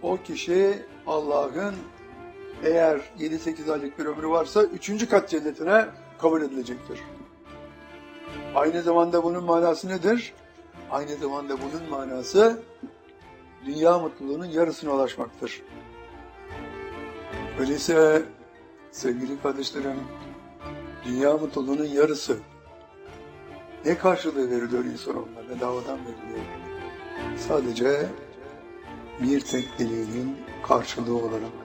o kişi Allah'ın eğer 7-8 aylık bir ömrü varsa 3. kat cennetine kabul edilecektir. Aynı zamanda bunun manası nedir? Aynı zamanda bunun manası dünya mutluluğunun yarısına ulaşmaktır. Öyleyse sevgili kardeşlerim, dünya mutluluğunun yarısı ne karşılığı veriliyor insanoğluna? Bedavadan veriliyor. Sadece bir tek dileğinin karşılığı olarak.